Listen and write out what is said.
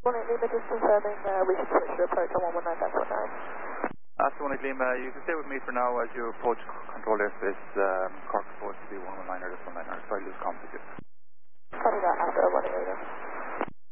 Lima, just confirming we can switch to approach on 119.19. After 18 Lima, you can stay with me for now as you approach control airspace. Cork supposed to be 119 or just 119. Sorry, lose comms with you. Copy that, after 18 Lima.